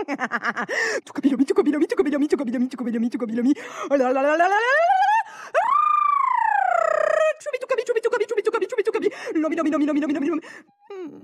Tukabilomi, tukabilomi, tukabilomi, tukabilomi, tukabilomi, tukabilomi. Oh là là là là là là là. Tukabi, tukabi, tukabi, tukabi, tukabi, tukabi, tukabi. Lomi, lomi, lomi, lomi, lomi, lomi, lomi.